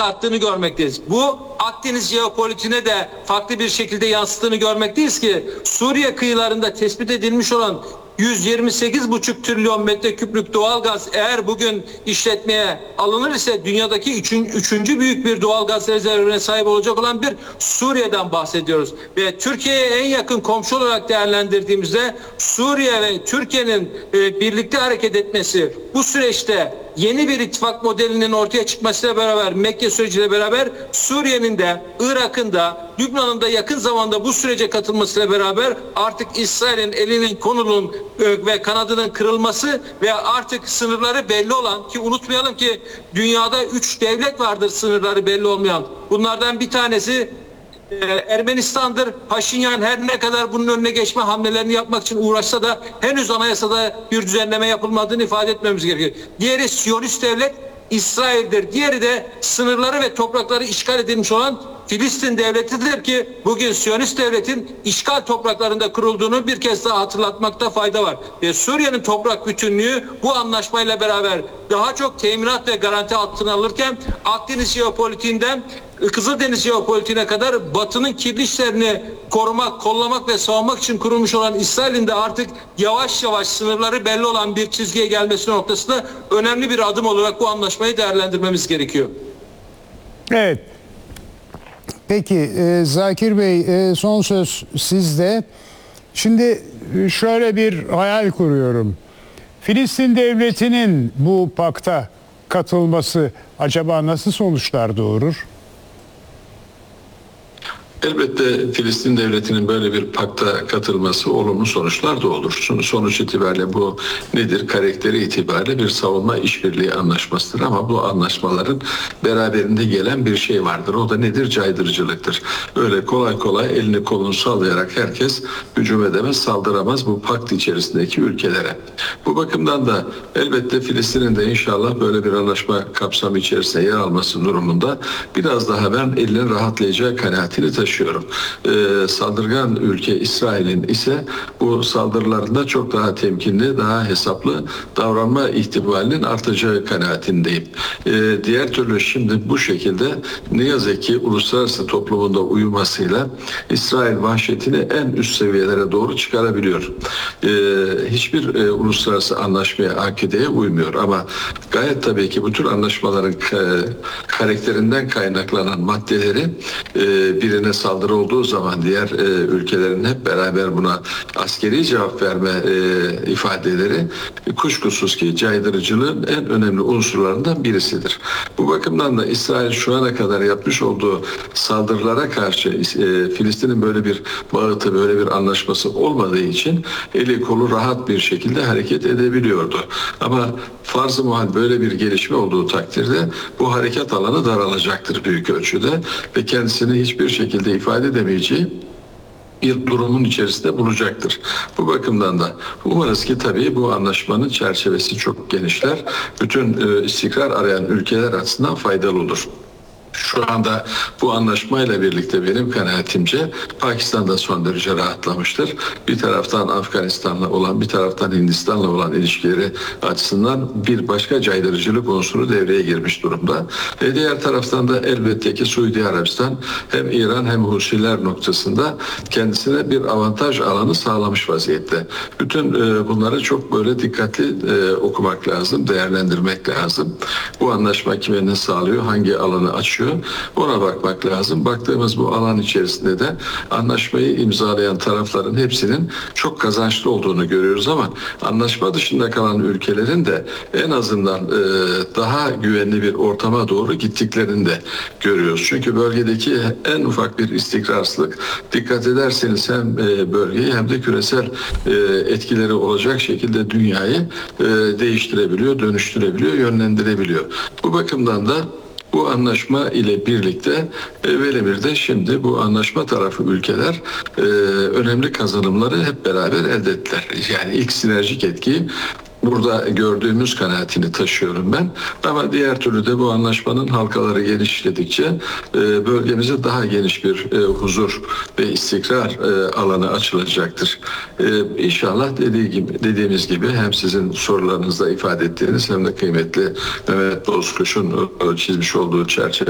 arttığını görmekteyiz. Bu Akdeniz jeopolitiğine de farklı bir şekilde yansıttığını görmekteyiz ki Suriye kıyılarında tespit edilmiş olan 128,5 trilyon metreküplük doğalgaz eğer bugün işletmeye alınır ise dünyadaki üçüncü büyük bir doğalgaz rezervine sahip olacak olan bir Suriye'den bahsediyoruz. Ve Türkiye'ye en yakın komşu olarak değerlendirdiğimizde Suriye ve Türkiye'nin birlikte hareket etmesi bu süreçte yeni bir ittifak modelinin ortaya çıkmasıyla beraber Mekke süreciyle beraber Suriye'nin de Irak'ın da Lübnan'ın da yakın zamanda bu sürece katılmasıyla beraber artık İsrail'in elinin konunun ve kanadının kırılması ve artık sınırları belli olan ki unutmayalım ki dünyada 3 devlet vardır sınırları belli olmayan. Bunlardan bir tanesi Ermenistan'dır. Paşinyan her ne kadar bunun önüne geçme hamlelerini yapmak için uğraşsa da henüz anayasada bir düzenleme yapılmadığını ifade etmemiz gerekiyor. Diğeri Siyonist devlet İsrail'dir. Diğeri de sınırları ve toprakları işgal edilmiş olan Filistin devletidir ki bugün Siyonist devletin işgal topraklarında kurulduğunu bir kez daha hatırlatmakta fayda var. Suriye'nin toprak bütünlüğü bu anlaşmayla beraber daha çok teminat ve garanti altına alırken Akdeniz jeopolitiğinden Kızıldeniz jeopolitiğine kadar Batı'nın kirli işlerini korumak, kollamak ve savunmak için kurulmuş olan İsrail'in de artık yavaş yavaş sınırları belli olan bir çizgiye gelmesi noktasında önemli bir adım olarak bu anlaşmayı değerlendirmemiz gerekiyor. Evet. Peki Zakir Bey son söz sizde. Şimdi şöyle bir hayal kuruyorum. Filistin devletinin bu pakta katılması acaba nasıl sonuçlar doğurur? Elbette Filistin devletinin böyle bir pakta katılması olumlu sonuçlar da olur. Sonuç itibariyle bu nedir? Karakteri itibariyle bir savunma işbirliği anlaşmasıdır ama bu anlaşmaların beraberinde gelen bir şey vardır. O da nedir? Caydırıcılıktır. Öyle kolay kolay elini kolunu sallayarak herkes hücum edemez, saldıramaz bu pakt içerisindeki ülkelere. Bu bakımdan da elbette Filistin'in de inşallah böyle bir anlaşma kapsamı içerisinde yer alması durumunda biraz daha ben elinin rahatlayacağı kanaatini taşıyorum. Saldırgan ülke İsrail'in ise bu saldırılarında çok daha temkinli, daha hesaplı davranma ihtimalinin artacağı kanaatindeyim. Diğer türlü şimdi bu şekilde ne yazık ki uluslararası toplumunda uyumasıyla İsrail vahşetini en üst seviyelere doğru çıkarabiliyor. Hiçbir uluslararası anlaşmaya, akideye uymuyor ama gayet tabii ki bu tür anlaşmaların karakterinden kaynaklanan maddeleri birine saldırı olduğu zaman diğer ülkelerin hep beraber buna askeri cevap verme ifadeleri kuşkusuz ki caydırıcılığın en önemli unsurlarından birisidir. Bu bakımdan da İsrail şu ana kadar yapmış olduğu saldırılara karşı Filistin'in böyle bir bağıtı, böyle bir anlaşması olmadığı için eli kolu rahat bir şekilde hareket edebiliyordu. Ama farz-ı muhal böyle bir gelişme olduğu takdirde bu harekat alanı daralacaktır büyük ölçüde ve kendisini hiçbir şekilde ifade edemeyeceği bir durumun içerisinde bulacaktır. Bu bakımdan da umarız ki tabii bu anlaşmanın çerçevesi çok genişler. Bütün istikrar arayan ülkeler açısından faydalı olur. Şu anda bu anlaşmayla birlikte benim kanaatimce Pakistan'da son derece rahatlamıştır. Bir taraftan Afganistan'la olan, bir taraftan Hindistan'la olan ilişkileri açısından bir başka caydırıcılık unsuru devreye girmiş durumda. Diğer taraftan da elbette ki Suudi Arabistan hem İran hem Husiler noktasında kendisine bir avantaj alanı sağlamış vaziyette. Bütün bunları çok böyle dikkatli okumak lazım, değerlendirmek lazım. Bu anlaşma kime ne sağlıyor, hangi alanı açıyor? Ona bakmak lazım. Baktığımız bu alan içerisinde de anlaşmayı imzalayan tarafların hepsinin çok kazançlı olduğunu görüyoruz ama anlaşma dışında kalan ülkelerin de en azından daha güvenli bir ortama doğru gittiklerini de görüyoruz. Çünkü bölgedeki en ufak bir istikrarsızlık dikkat ederseniz hem bölgeyi hem de küresel etkileri olacak şekilde dünyayı değiştirebiliyor, dönüştürebiliyor, yönlendirebiliyor. Bu bakımdan da bu anlaşma ile birlikte evvela de şimdi bu anlaşma tarafı ülkeler önemli kazanımları hep beraber elde ettiler. Yani ilk sinerjik etkiyi burada gördüğümüz kanaatini taşıyorum ben. Ama diğer türlü de bu anlaşmanın halkaları genişledikçe bölgemize daha geniş bir huzur ve istikrar alanı açılacaktır. İnşallah dediğimiz gibi hem sizin sorularınızda ifade ettiğiniz hem de kıymetli Mehmet Bozkuş'un çizmiş olduğu çerçeve